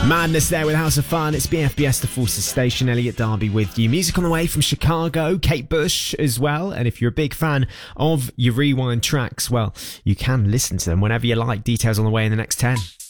Madness there with House of Fun. It's BFBS, the Forces Station. Elliot Darby with you. Music on the way from Chicago, Kate Bush as well. And if you're a big fan of your Rewind tracks, well, you can listen to them whenever you like. Details on the way in the next 10.